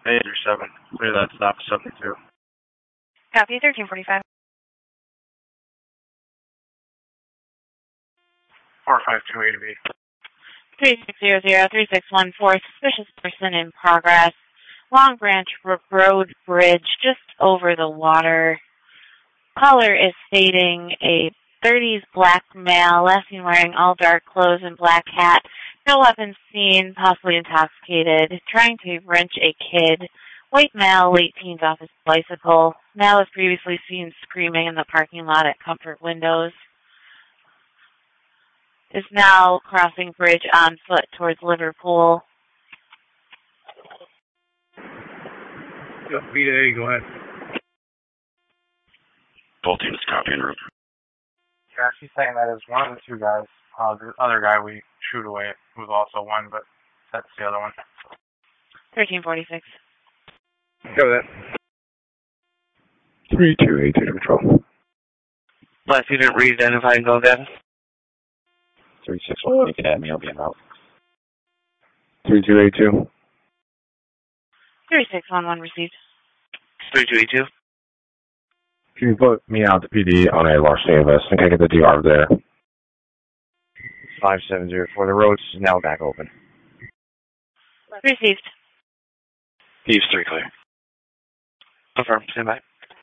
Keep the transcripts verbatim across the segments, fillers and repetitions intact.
eight or seven. Clear that stop, seven two. Copy, thirteen forty-five. four five two A to B. three six zero zero three six one four, suspicious person in progress. Long Branch Road Bridge, just over the water. Caller is stating a thirties black male, last seen wearing all dark clothes and black hat. No weapons seen, possibly intoxicated, trying to wrench a kid. White male, late teens, off his bicycle. Male was previously seen screaming in the parking lot at Comfort Windows. Is now crossing bridge on foot towards Liverpool. Yep, B to A, go ahead. Both teams copy en route. Yeah, she's saying that is one of the two guys. Uh, the other guy we shoot away was also one, but that's the other one. thirteen forty-six. Go with that. three two eight to control. Last unit re-identify and go again. three six one, you can add me, I'll be in route. three two eight two. three six one one received. three two eight two. Can you put me out to P D on a larceny invest? I can get the D R there. five seven zero four, the road's now back open. Received. East three clear. Confirm, stand by.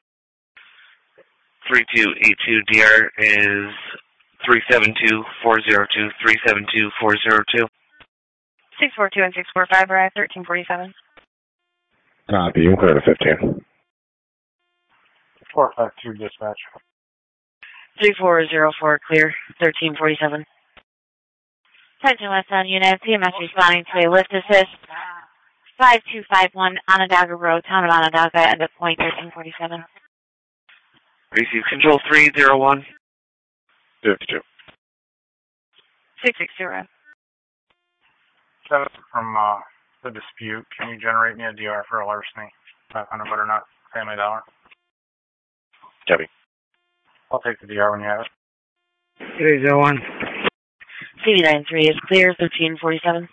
three two eight two D R is three seven two four zero two, three seven two four zero two. six four two and six four five arrive, thirteen forty-seven. Copy, you can clear to fifteen. four five two dispatch. three four zero four clear, thirteen forty-seven. Attention Westbound unit, P M S responding to a lift assist. five two five one Onondaga Road, town of Onondaga, end of point, thirteen forty-seven. Receive control three zero one. fifty-two. six six zero. Seven from uh, the dispute. Can you generate me a D R for a larceny? five hundred butternut, family dollar. Copy. I'll take the D R when you have it. three zero one. C V nine three is clear, thirteen forty-seven.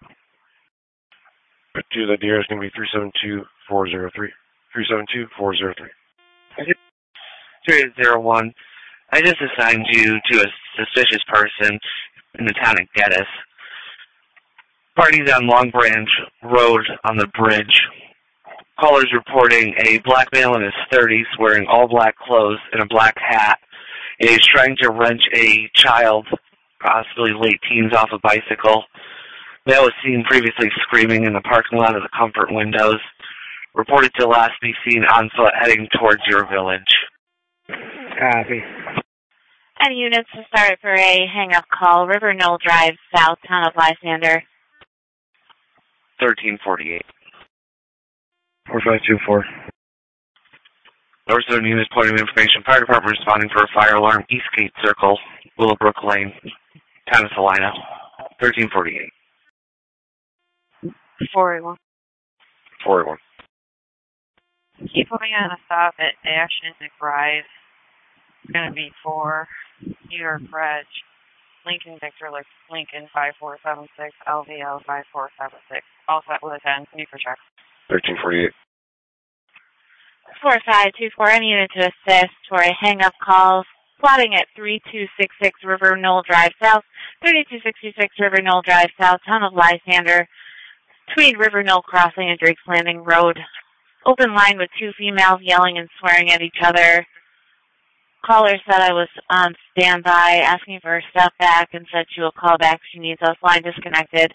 Two, the D R is going to be three seven two four zero three. three seven two four zero three. three zero one. I just assigned you to a suspicious person in the town of Geddes. Parties on Long Branch Road on the bridge. Callers reporting a black male in his thirties wearing all black clothes and a black hat. And he's trying to wrench a child, possibly late teens, off a bicycle. Male was seen previously screaming in the parking lot of the Comfort Windows. Reported to last be seen on foot heading towards your village. Copy. Any units to start for a hang-up call, River Knoll Drive, south, town of Lysander. thirteen forty-eight. four five two four. Northern units pointing of information. Fire department responding for a fire alarm. Eastgate Circle, Willowbrook Lane, town of Salina. thirteen forty-eight. four eight one. four eight one. Keep putting on a stop at Ashton McBride. It's going to be for New York Bridge. Lincoln Victor Lincoln five four seven six, L V L five four seven six. All set with a ten. Need for check. thirteen forty-eight. four five two four, any unit to assist for a hang-up call. Plotting at three two six six River Knoll Drive South, thirty-two sixty-six River Knoll Drive South, town of Lysander, between River Knoll Crossing and Drake's Landing Road. Open line with two females yelling and swearing at each other. Caller said I was on standby, asking for a step back, and said she will call back if she needs us. Line disconnected.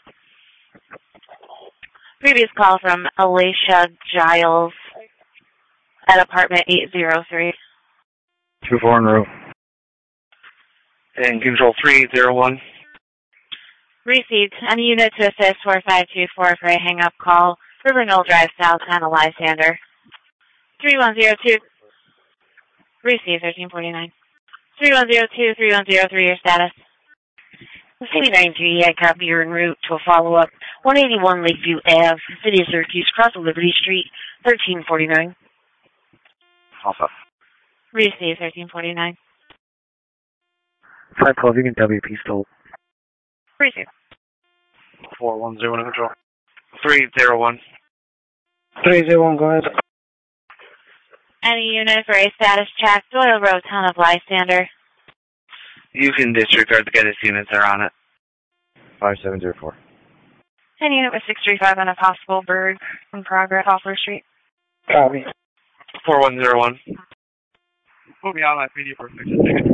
Previous call from Alicia Giles at apartment eight oh three. two four in row. And control three zero one. Received. Any unit to assist four five two four for a hang-up call. River Knoll Drive South, town of Lysander. three one zero two. Received, thirteen forty-nine. three one zero two, three one zero three, your status. C nine three, I copy your en route to a follow-up. one eighty-one Lakeview Avenue, City of Syracuse, cross of Liberty Street, thirteen forty-nine. Alpha. Received, thirteen forty-nine. five twelve, you can W P still. Received. four one zero in control. three zero one. three zero one, go ahead. Any unit for a status check, Doyle Road, Town of Lysander. You can disregard the Geddes units that are on it. five seven zero four. Any unit with six three five on a possible bird in progress, Hoffler Street. Copy. four one zero one. Put me on my P D for a second.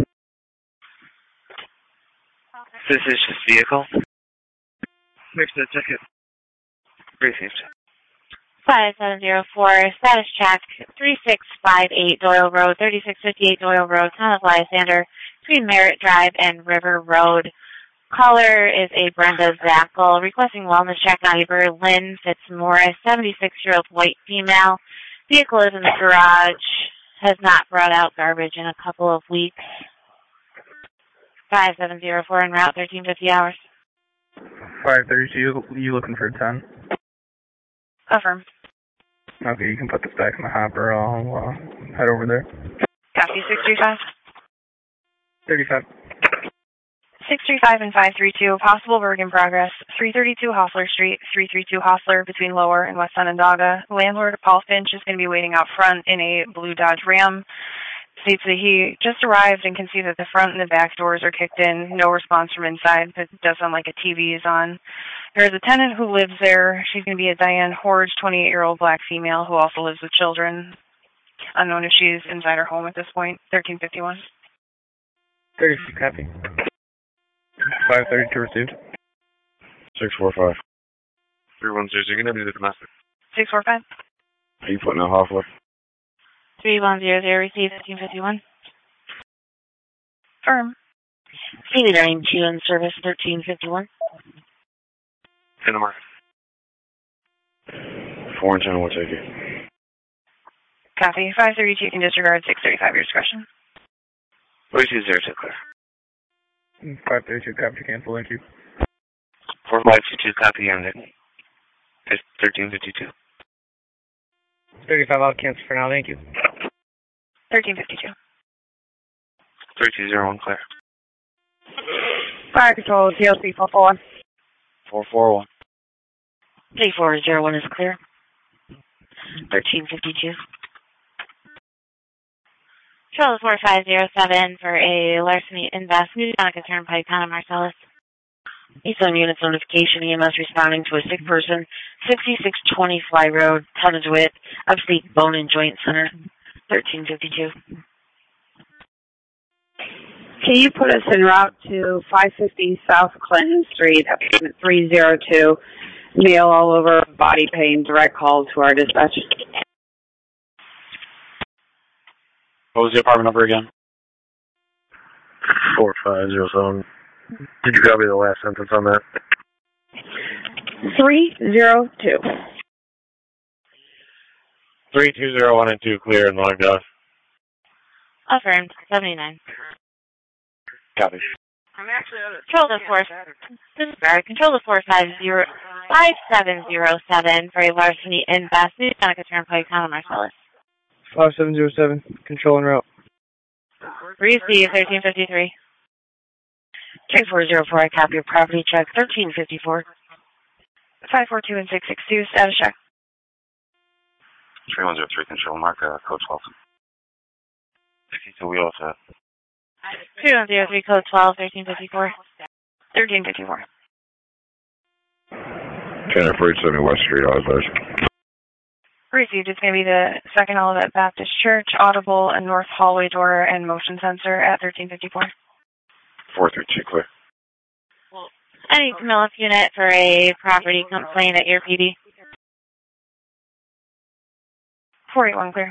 This is just vehicle. Fix the ticket. Received. five seven zero four, status check, three six five eight Doyle Road, thirty-six fifty-eight Doyle Road, Town of Lysander, between Merritt Drive and River Road. Caller is a Brenda Zackel, requesting wellness check on a Berlin Fitzmaurice, seventy-six-year-old white female. Vehicle is in the garage, has not brought out garbage in a couple of weeks. five seven zero four en route, thirteen fifty hours. five thirty-two, you looking for ten? Affirm. Okay, you can put this back in the hopper. I'll uh, head over there. Copy, six three five. thirty-five. six three five and five three two, possible work in progress. three thirty-two Hostler Street, three thirty-two Hostler between Lower and West Onondaga. Landlord Paul Finch is going to be waiting out front in a blue Dodge Ram. States that he just arrived and can see that the front and the back doors are kicked in. No response from inside, but it does sound like a T V is on. There is a tenant who lives there. She's going to be a Diane Horge, twenty-eight-year-old black female who also lives with children. Unknown if she's inside her home at this point. thirteen fifty-one. thirty-two, copy. five thirty-two received. six four five. three one zero, you're going to be the domestic. six four five. Are you putting a Hoffler? three one zero zero, received, thirteen fifty-one. Firm. eighty-nine two in service, thirteen fifty-one. In the market. four and ten, we'll take it. Copy. five thirty-two, you can disregard. six thirty-five, your discretion. forty-two zero two, clear. five thirty-two, copy, cancel, thank you. four five two two, copy, ended. It's thirteen fifty-two. thirty-five, I'll cancel for now, thank you. thirteen fifty-two. thirty-two zero one, clear. Fire control, T L C four four one. four four one. three four zero one is clear. thirteen fifty-two. Charles four five zero seven for a larceny invest. New Donica Turnpike, Town of Marcellus. Eastern Units Notification, E M S responding to a sick person. sixty-six twenty Fly Road, Town of DeWitt, Upstate Bone and Joint Center. thirteen fifty-two. Can you put us en route to five fifty South Clinton Street, apartment three zero two, meal all over, body pain, direct call to our dispatch? What was the apartment number again? four five zero seven. Did you copy the last sentence on that? three zero two. three two zero one and two clear and long dog. Affirmed. seventy-nine. Copy. I'm actually Control the four. Disregard. Control the four five zero five seven zero seven for a larceny invest. New Donica Turnpike, Town of Marcellus. five seven zero seven, control en route. Receive thirteen fifty-three. three four zero four, I copy your property check, thirteen fifty-four. five four two and six six two, status check. three one zero three, control mark, uh, code twelve. fifty-two, we all set. three one zero three, code twelve, thirteen fifty-four. thirteen fifty-four. ten forty-seven West Street, Osler. Received. It's going to be the Second Olivet Baptist Church, audible and north hallway door and motion sensor at thirteen fifty-four. four three two clear. Any Camillus unit for a property complaint at your P D. four eight one clear.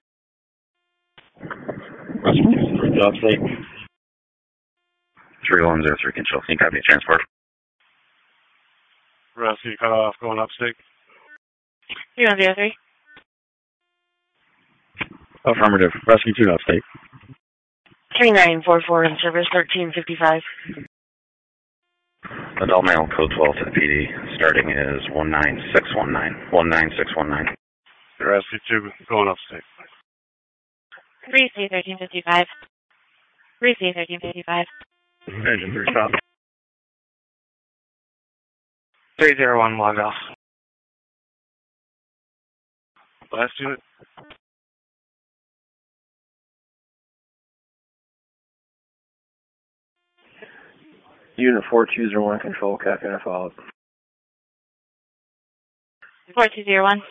Upstate. three one zero three, control. Can you copy a transport? Rescue cut off, going upstate. three one zero three. Affirmative. Rescue two upstate. three nine four four in service, thirteen fifty-five. Adult male, code twelve to the P D. Starting is one nine six one nine. one nine six one nine. Rescue two, going upstate. Receive thirteen fifty-five. Receive thirteen fifty-five. Engine three stop. three zero one, log off. Last unit. Unit four two zero one, control, copy, and I follow. four two zero one.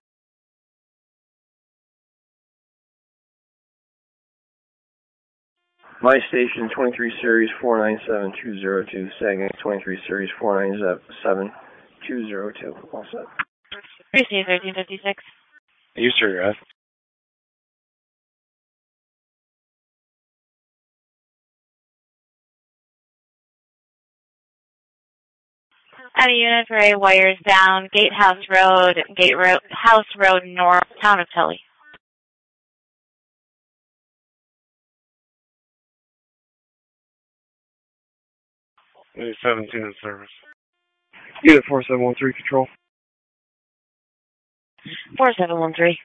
My station, twenty-three series four nine seven two zero two, Sagan, twenty-three series four nine seven two zero two. All set. Receive thirteen fifty-six. You, sir, F. At a unit for a wires down, Gatehouse Road, Gate Road, House Road North, Town of Tully. seventeen in service. Unit four seven one three, control. four seven one three.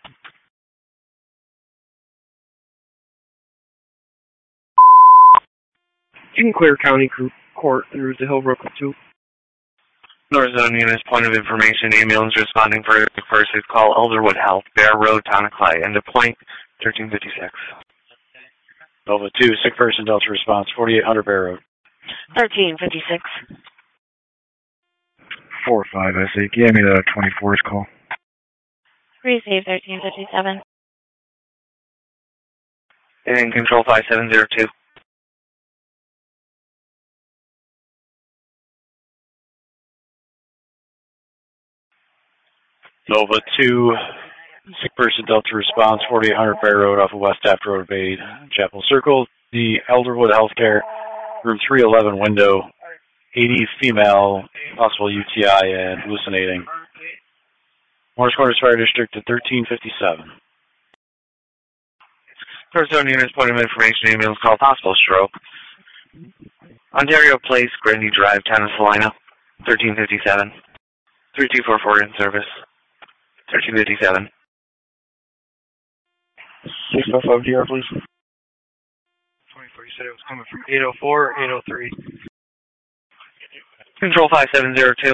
You can clear County Court through the Hill Brook two. North Zone units, point of information, ambulance responding for first is call Elderwood Health, Bear Road, Town of Clay, end of point, thirteen fifty-six. Nova two, sick person, Delta response, forty-eight hundred Bear Road. thirteen fifty-six. four five, I see. Give me the twenty-four's call. Receive thirteen fifty-seven. And control five seven zero two. Nova two, sick person, Delta response, forty-eight hundred Bear Road off of West Taft Road, Bay, Chapel Circle. The Elderwood Healthcare, room three eleven window, eighty female, possible U T I and hallucinating. Morris Corners Fire District at thirteen fifty-seven. North Zone units, point of information, ambulance call, possible stroke. Ontario Place, Grandy Drive, Town of Salina, thirteen fifty-seven. three two four four in service. thirteen fifty-seven. six five five D R, please. twenty-four, you said it was coming from eight oh four or eight oh three? Control five seven zero two.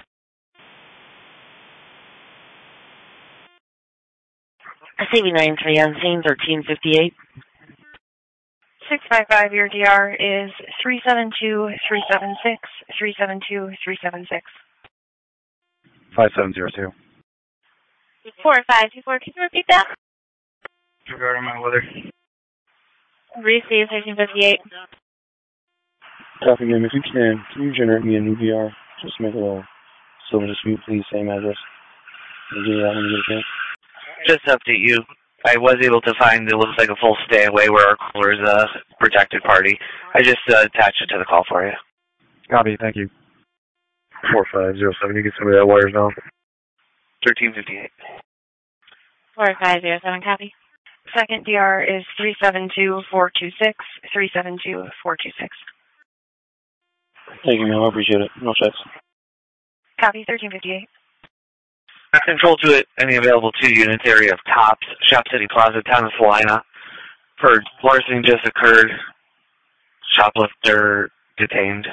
C B nine three on scene, thirteen fifty-eight. six five five, your D R is three seven two three seven six, three seven two three seven six. five seven zero two. four five two four, can you repeat that? Regarding my weather. Receive thirteen fifty-eight. Copy again, if you can, can you generate me a new V R? Just make it a silver dispute, please, same address. Can you do that when you get a chance? Just to update you, I was able to find, it looks like a full stay away where our caller is a protected party. I just uh, attached it to the call for you. Copy, thank you. four five zero seven, you get somebody that wires down. thirteen fifty-eight. four five zero seven, copy. Second D R is three seven two four two six, three seven two four two six. Thank you, ma'am. I appreciate it. No checks. Copy, thirteen fifty-eight. Control to it, any available two units area of Tops, Shop City Plaza, Town of Salina. For larceny just occurred. Shoplifter detained.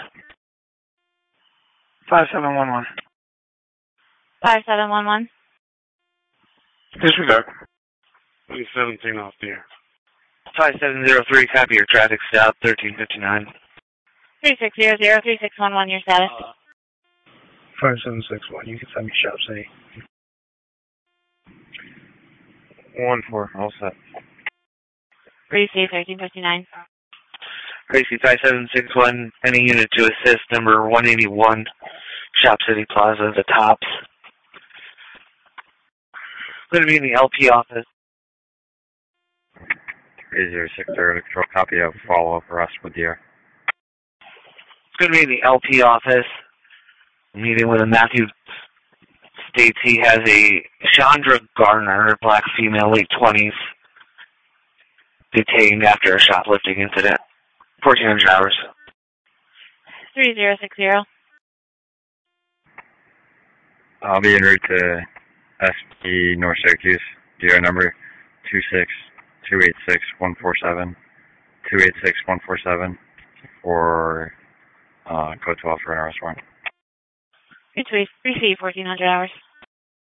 five seven one one. five seven one one. Disregard. seventeen off the air. five seven zero three, copy your traffic stop, thirteen fifty-nine. three six zero zero three six one one, your status. five seven six one, you can send me Shop City. one four, all set. Receive thirteen fifty-nine. Gracie five seven six one, any unit to assist, number one eighty-one, Shop City Plaza, the Tops. Going to be in the L P office. three zero six zero to control, copy of follow-up arrest with D R. It's going to be in the L P office. Meeting with a Matthew states he has a Chandra Garner, black female, late twenties, detained after a shoplifting incident. fourteen hundred hours. three zero six zero. I'll be en route to S P North Syracuse. D R number two six two eight six one four seven, two eight six one four seven for uh, code twelve for an arrest warrant. Receive fourteen hundred hours.